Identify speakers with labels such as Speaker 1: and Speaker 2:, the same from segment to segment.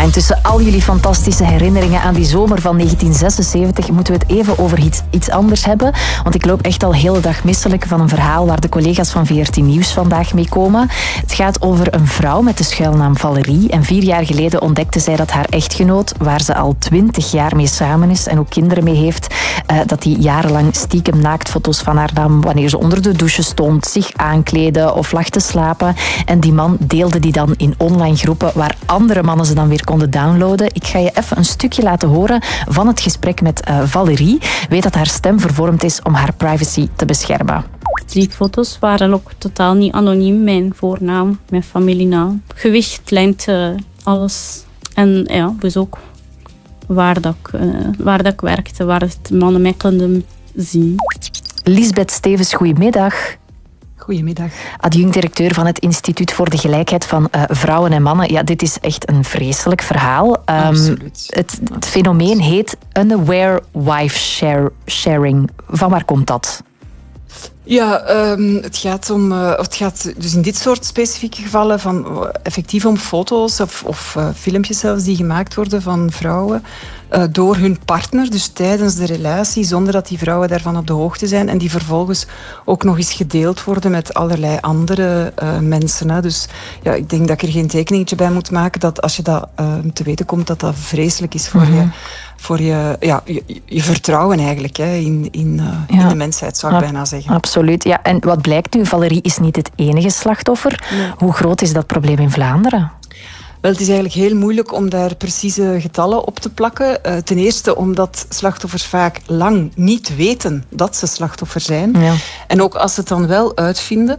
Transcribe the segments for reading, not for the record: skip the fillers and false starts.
Speaker 1: en tussen al jullie fantastische herinneringen aan die zomer van 1976 moeten we het even over iets anders hebben. Want ik loop echt al heel de dag misselijk van een verhaal waar de collega's van VRT Nieuws vandaag mee komen. Het gaat over een vrouw met de schuilnaam Valerie. En 4 jaar geleden ontdekte zij dat haar echtgenoot, waar ze al 20 jaar mee samen is en ook kinderen mee heeft, dat die jarenlang stiekem naaktfoto's van haar nam wanneer ze onder de douche stond, zich aankleden of lag te slapen. En die man deelde die dan in online groepen waar andere mannen ze dan weer konden downloaden. Ik ga je even een stukje laten horen van het gesprek met Valerie. Weet dat haar stem vervormd is om haar privacy te beschermen.
Speaker 2: Die foto's waren ook totaal niet anoniem. Mijn voornaam, mijn familienaam, gewicht, lengte, alles. En ja, dus ook waar dat ik werkte, waar het mannen mij konden zien.
Speaker 1: Lisbeth Stevens, goedemiddag.
Speaker 3: Goedemiddag.
Speaker 1: Adjunct-directeur van het Instituut voor de Gelijkheid van Vrouwen en Mannen. Ja, dit is echt een vreselijk verhaal.
Speaker 3: Absoluut.
Speaker 1: Het fenomeen heet unaware wife sharing. Van waar komt dat?
Speaker 3: Ja, het gaat dus in dit soort specifieke gevallen effectief om foto's of filmpjes zelfs die gemaakt worden van vrouwen door hun partner, dus tijdens de relatie, zonder dat die vrouwen daarvan op de hoogte zijn en die vervolgens ook nog eens gedeeld worden met allerlei andere mensen. Hè. Dus ja, ik denk dat ik er geen tekeningetje bij moet maken dat als je dat te weten komt, dat dat vreselijk is voor je vertrouwen eigenlijk in de mensheid, zou ik bijna zeggen.
Speaker 1: Absoluut. Ja, en wat blijkt nu? Valerie is niet het enige slachtoffer. Nee. Hoe groot is dat probleem in Vlaanderen?
Speaker 3: Wel, het is eigenlijk heel moeilijk om daar precieze getallen op te plakken. Ten eerste omdat slachtoffers vaak lang niet weten dat ze slachtoffer zijn. Ja. En ook als ze het dan wel uitvinden,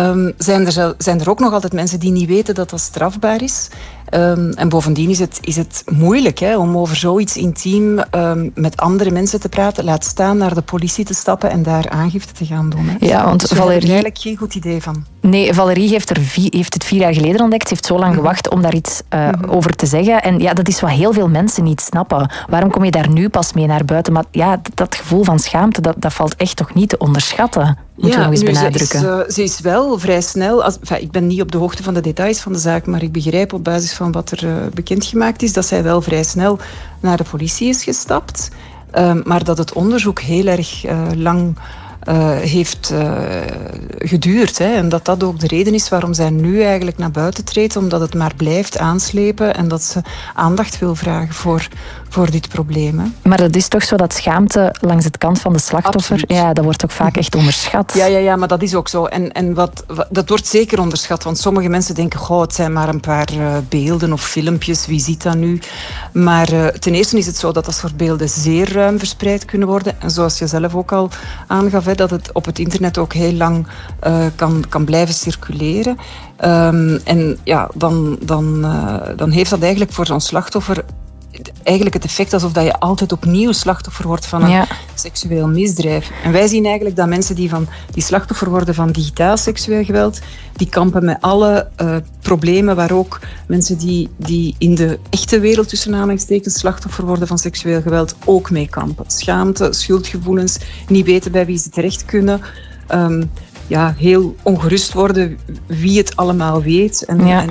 Speaker 3: zijn er ook nog altijd mensen die niet weten dat dat strafbaar is. En bovendien is het moeilijk om over zoiets intiem met andere mensen te praten. Laat staan naar de politie te stappen en daar aangifte te gaan doen. Hè.
Speaker 1: Ja, want
Speaker 3: dus Valerie... daar heb ik eigenlijk geen goed idee van.
Speaker 1: Nee, Valerie heeft het 4 jaar geleden ontdekt. Ze heeft zo lang gewacht om daar iets over te zeggen. En ja, dat is wat heel veel mensen niet snappen. Waarom kom je daar nu pas mee naar buiten? Maar ja, dat gevoel van schaamte, dat valt echt toch niet te onderschatten. Moeten we nog eens benadrukken.
Speaker 3: Ze is wel vrij snel... ik ben niet op de hoogte van de details van de zaak, maar ik begrijp op basis van wat er bekendgemaakt is, dat zij wel vrij snel naar de politie is gestapt. Maar dat het onderzoek heel erg lang heeft geduurd. Hè. En dat ook de reden is waarom zij nu eigenlijk naar buiten treedt, omdat het maar blijft aanslepen en dat ze aandacht wil vragen voor dit probleem. Hè.
Speaker 1: Maar dat is toch zo dat schaamte langs het kant van de slachtoffer, absoluut. Ja, dat wordt ook vaak echt onderschat.
Speaker 3: Ja, maar dat is ook zo. En dat wordt zeker onderschat, want sommige mensen denken, het zijn maar een paar beelden of filmpjes, wie ziet dat nu? Maar ten eerste is het zo dat dat soort beelden zeer ruim verspreid kunnen worden. En zoals je zelf ook al aangaf, dat het op het internet ook heel lang kan blijven circuleren. En ja, dan heeft dat eigenlijk voor zo'n slachtoffer eigenlijk het effect alsof dat je altijd opnieuw slachtoffer wordt van een seksueel misdrijf. En wij zien eigenlijk dat mensen die slachtoffer worden van digitaal seksueel geweld, die kampen met alle problemen waar ook mensen die in de echte wereld tussen aanhalingstekens slachtoffer worden van seksueel geweld ook mee kampen. Schaamte, schuldgevoelens, niet weten bij wie ze terecht kunnen. Heel ongerust worden wie het allemaal weet.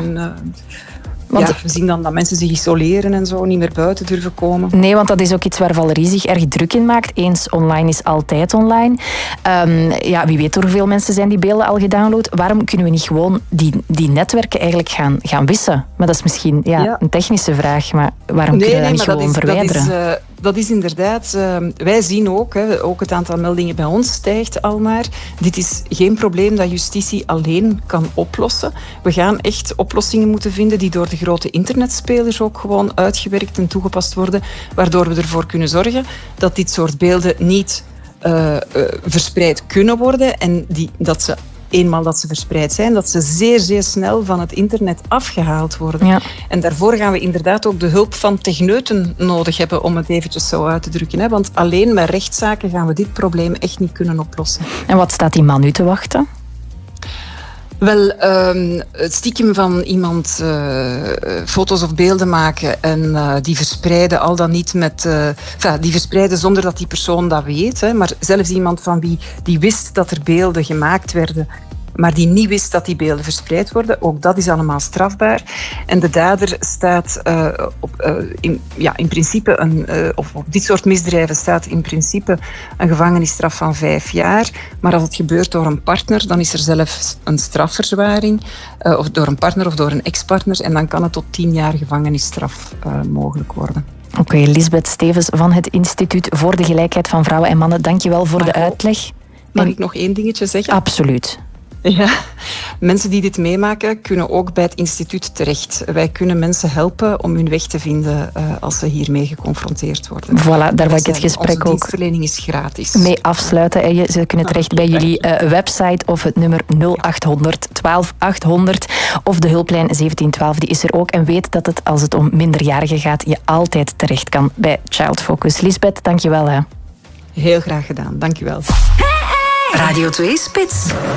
Speaker 3: Want we zien dan dat mensen zich isoleren en zo, niet meer buiten durven komen.
Speaker 1: Nee, want dat is ook iets waar Valerie zich erg druk in maakt. Eens online is altijd online. Wie weet hoeveel mensen zijn die beelden al gedownload. Waarom kunnen we niet gewoon die netwerken eigenlijk gaan wissen? Maar dat is misschien een technische vraag, maar waarom kunnen we dat niet gewoon verwijderen?
Speaker 3: Dat is inderdaad... wij zien ook het aantal meldingen bij ons stijgt al maar. Dit is geen probleem dat justitie alleen kan oplossen. We gaan echt oplossingen moeten vinden die door de grote internetspelers ook gewoon uitgewerkt en toegepast worden, waardoor we ervoor kunnen zorgen dat dit soort beelden niet verspreid kunnen worden en dat ze eenmaal dat ze verspreid zijn, dat ze zeer, zeer snel van het internet afgehaald worden. Ja. En daarvoor gaan we inderdaad ook de hulp van techneuten nodig hebben, om het eventjes zo uit te drukken. Hè? Want alleen met rechtszaken gaan we dit probleem echt niet kunnen oplossen.
Speaker 1: En wat staat die man nu te wachten?
Speaker 3: Wel, het stiekem van iemand foto's of beelden maken en die verspreiden al dan niet die verspreiden zonder dat die persoon dat weet. Hè, maar zelfs iemand van wie die wist dat er beelden gemaakt werden, maar die niet wist dat die beelden verspreid worden. Ook dat is allemaal strafbaar. En de dader staat in principe of op dit soort misdrijven staat in principe een gevangenisstraf van 5 jaar. Maar als het gebeurt door een partner, dan is er zelfs een strafverzwaring. Of door een partner of door een ex-partner. En dan kan het tot 10 jaar gevangenisstraf mogelijk worden.
Speaker 1: Oké, Lisbeth Stevens van het Instituut voor de Gelijkheid van Vrouwen en Mannen. Dank je wel voor de uitleg.
Speaker 3: Mag ik nog 1 dingetje zeggen?
Speaker 1: Absoluut.
Speaker 3: Ja, mensen die dit meemaken kunnen ook bij het instituut terecht. Wij kunnen mensen helpen om hun weg te vinden als ze hiermee geconfronteerd worden.
Speaker 1: Voilà, daar wil ik het gesprek
Speaker 3: onze
Speaker 1: ook
Speaker 3: dienstverlening is gratis.
Speaker 1: mee afsluiten. Ze kunnen terecht bij jullie website of het nummer 0800 12800 of de hulplijn 1712. Die is er ook. En weet dat het, als het om minderjarigen gaat, je altijd terecht kan bij Child Focus. Lisbeth, dank je wel.
Speaker 3: Heel graag gedaan. Dank je wel.
Speaker 4: Radio 2 Spits.